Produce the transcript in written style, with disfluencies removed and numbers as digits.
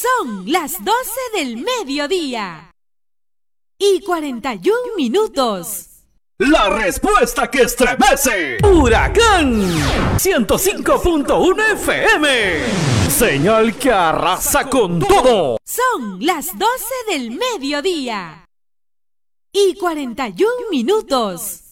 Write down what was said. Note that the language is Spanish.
Son las 12 del mediodía y 41 minutos. La respuesta que estremece. Huracán 105.1 FM. Señal que arrasa con todo. Son las 12 del mediodía y 41 minutos.